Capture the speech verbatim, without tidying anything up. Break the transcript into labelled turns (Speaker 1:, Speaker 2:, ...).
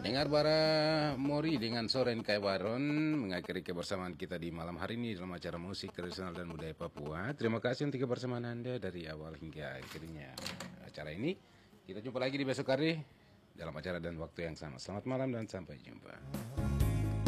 Speaker 1: Dengar bara Mori dengan Soren Kaiwaron mengakhiri kebersamaan kita di malam hari ini dalam acara musik tradisional dan budaya Papua. Terima kasih untuk kebersamaan Anda dari awal hingga akhirnya acara ini. Kita jumpa lagi di besok hari dalam acara dan waktu yang sama. Selamat malam dan sampai jumpa.